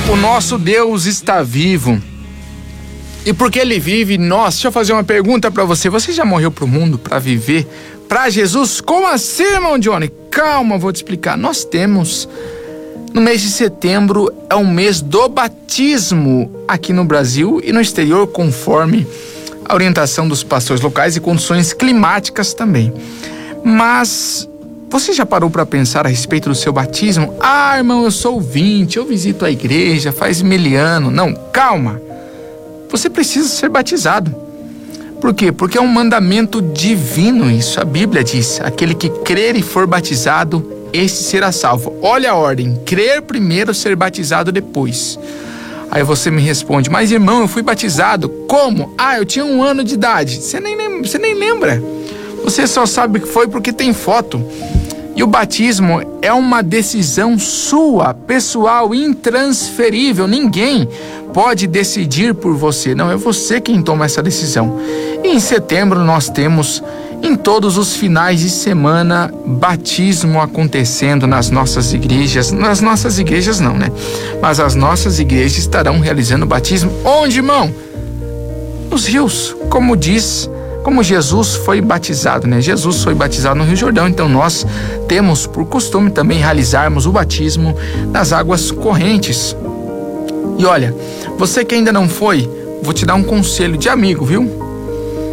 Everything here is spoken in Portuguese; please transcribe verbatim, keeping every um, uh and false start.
O nosso Deus está vivo. E porque Ele vive, nós, deixa eu fazer uma pergunta pra você. Você já morreu pro mundo pra viver pra Jesus? Como assim, irmão Johnny? Calma, vou te explicar. Nós temos, no mês de setembro, é um mês do batismo aqui no Brasil e no exterior, conforme a orientação dos pastores locais e condições climáticas também. Mas você já parou para pensar a respeito do seu batismo? Ah, irmão, eu sou ouvinte, eu visito a igreja, faz mil anos. Não, calma. Você precisa ser batizado. Por quê? Porque é um mandamento divino isso. A Bíblia diz, aquele que crer e for batizado, esse será salvo. Olha a ordem, crer primeiro, ser batizado depois. Aí você me responde, mas irmão, eu fui batizado. Como? Ah, eu tinha um ano de idade. Você nem lembra. Você nem lembra. Você só sabe que foi porque tem foto. E o batismo é uma decisão sua, pessoal, intransferível. Ninguém pode decidir por você. Não, é você quem toma essa decisão. E em setembro nós temos, em todos os finais de semana, batismo acontecendo nas nossas igrejas. Nas nossas igrejas não, né? Mas as nossas igrejas estarão realizando batismo. Onde, irmão? Nos rios, como diz... Como Jesus foi batizado, né? Jesus foi batizado no Rio Jordão, então nós temos por costume também realizarmos o batismo nas águas correntes. E olha, você que ainda não foi, vou te dar um conselho de amigo, viu?